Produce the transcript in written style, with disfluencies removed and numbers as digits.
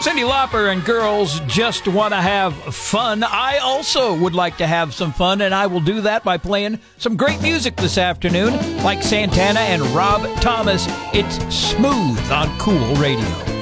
Cyndi Lauper and Girls Just Want to Have Fun. I also would like to have some fun, and I will do that by playing some great music this afternoon, like Santana and Rob Thomas. It's Smooth on Cool Radio.